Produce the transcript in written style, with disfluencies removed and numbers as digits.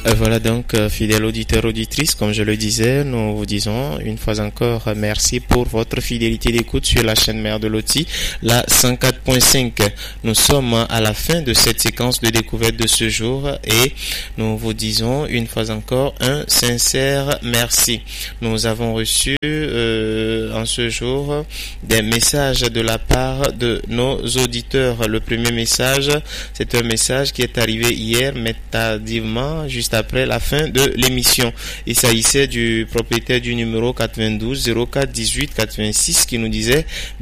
Voilà donc, fidèles auditeurs, auditrices, comme je le disais, nous vous disons une fois encore merci pour votre fidélité d'écoute sur la chaîne mère de Loti, la 104.5. Nous sommes à la fin de cette séquence de découverte de ce jour et nous vous disons une fois encore un sincère merci. Nous avons reçu en ce jour des messages de la part de nos auditeurs. Le premier message, c'est un message qui est arrivé hier, mais tardivement, juste après la fin de l'émission. Il s'agissait du propriétaire du numéro 92 04 18 86 qui nous disait